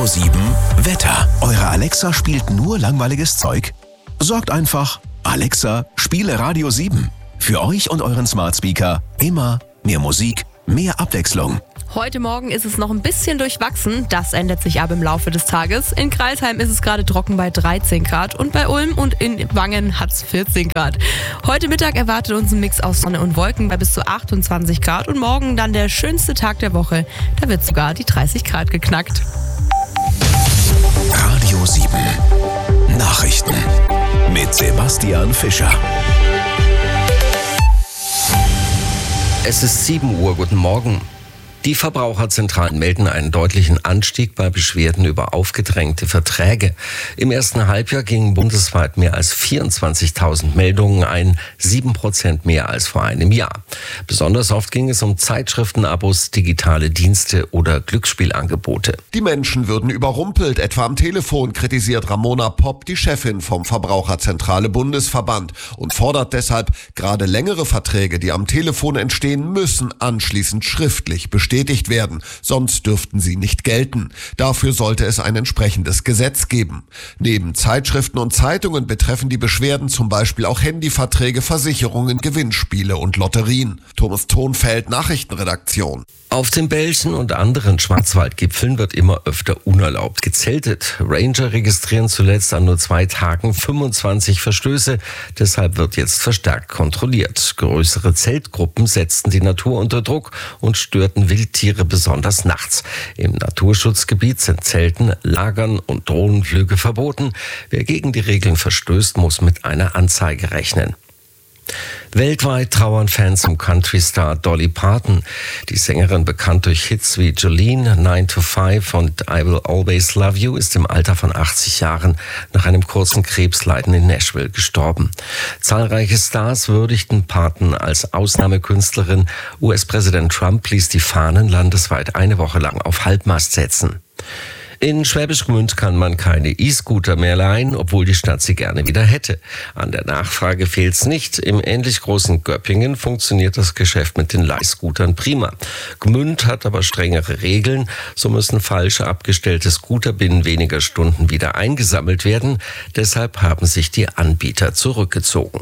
Radio 7 Wetter. Eure Alexa spielt nur langweiliges Zeug? Sorgt einfach, Alexa, spiele Radio 7. Für euch und euren Smart Speaker immer mehr Musik, mehr Abwechslung. Heute Morgen ist es noch ein bisschen durchwachsen, das ändert sich aber im Laufe des Tages. In Crailsheim ist es gerade trocken bei 13 Grad und bei Ulm und in Wangen hat es 14 Grad. Heute Mittag erwartet uns ein Mix aus Sonne und Wolken bei bis zu 28 Grad und morgen dann der schönste Tag der Woche. Da wird sogar die 30 Grad geknackt. Radio 7 Nachrichten mit Sebastian Fischer. Es ist 7 Uhr, guten Morgen. Die Verbraucherzentralen melden einen deutlichen Anstieg bei Beschwerden über aufgedrängte Verträge. Im ersten Halbjahr gingen bundesweit mehr als 24.000 Meldungen ein, 7% mehr als vor einem Jahr. Besonders oft ging es um Zeitschriftenabos, digitale Dienste oder Glücksspielangebote. Die Menschen würden überrumpelt, etwa am Telefon, kritisiert Ramona Popp, die Chefin vom Verbraucherzentrale Bundesverband, und fordert deshalb, gerade längere Verträge, die am Telefon entstehen, müssen anschließend schriftlich bestätigt werden, sonst dürften sie nicht gelten. Dafür sollte es ein entsprechendes Gesetz geben. Neben Zeitschriften und Zeitungen betreffen die Beschwerden zum Beispiel auch Handyverträge, Versicherungen, Gewinnspiele und Lotterien. Thomas Thonfeld, Nachrichtenredaktion. Auf den Belchen und anderen Schwarzwaldgipfeln wird immer öfter unerlaubt gezeltet. Ranger registrieren zuletzt an nur 2 Tagen 25 Verstöße. Deshalb wird jetzt verstärkt kontrolliert. Größere Zeltgruppen setzten die Natur unter Druck und störten Wildtiere besonders nachts. Im Naturschutzgebiet sind Zelten, Lagern und Drohnenflüge verboten. Wer gegen die Regeln verstößt, muss mit einer Anzeige rechnen. Weltweit trauern Fans um Countrystar Dolly Parton. Die Sängerin, bekannt durch Hits wie Jolene, 9 to 5 und I Will Always Love You, ist im Alter von 80 Jahren nach einem kurzen Krebsleiden in Nashville gestorben. Zahlreiche Stars würdigten Parton als Ausnahmekünstlerin. US-Präsident Trump ließ die Fahnen landesweit eine Woche lang auf Halbmast setzen. In Schwäbisch Gmünd kann man keine E-Scooter mehr leihen, obwohl die Stadt sie gerne wieder hätte. An der Nachfrage fehlt's nicht. Im ähnlich großen Göppingen funktioniert das Geschäft mit den Leihscootern prima. Gmünd hat aber strengere Regeln. So müssen falsche abgestellte Scooter binnen weniger Stunden wieder eingesammelt werden. Deshalb haben sich die Anbieter zurückgezogen.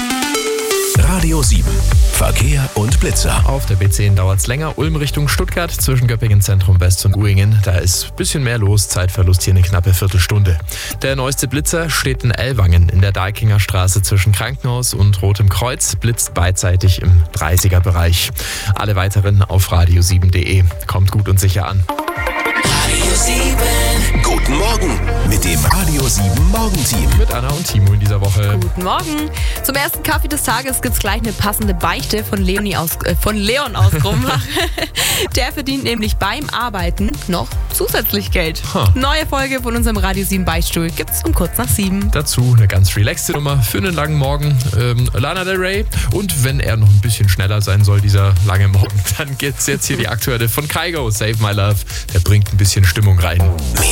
Radio 7 Verkehr und Blitzer. Auf der B10 dauert es länger. Ulm Richtung Stuttgart zwischen Göppingen Zentrum West und Uingen. Da ist ein bisschen mehr los. Zeitverlust hier eine knappe Viertelstunde. Der neueste Blitzer steht in Ellwangen in der Deikinger Straße zwischen Krankenhaus und Rotem Kreuz. Blitzt beidseitig im 30er-Bereich. Alle weiteren auf radio7.de. Kommt gut und sicher an. Radio 7. Guten Morgen mit dem Radio 7 Morgenteam. Mit Anna und Timo in dieser Woche. Guten Morgen. Zum ersten Kaffee des Tages gibt's gleich eine passende Beichte von Leon aus Krumbach. Der verdient nämlich beim Arbeiten noch zusätzlich Geld. Neue Folge von unserem Radio 7 Beichtstuhl gibt's um kurz nach 7. Dazu eine ganz relaxte Nummer für einen langen Morgen. Lana Del Rey. Und wenn er noch ein bisschen schneller sein soll, dieser lange Morgen, dann gibt's jetzt hier die aktuelle von Kygo, Save My Love. Der bringt ein bisschen Stimmung rein.